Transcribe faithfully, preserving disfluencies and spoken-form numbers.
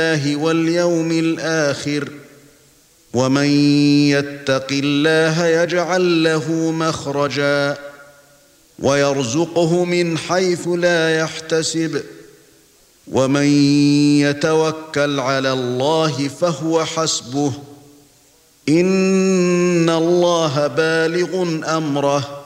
واليوم الآخر ومن يتق الله يجعل له مخرجا ويرزقه من حيث لا يحتسب ومن يتوكل على الله فهو حسبه إن الله بالغ أمره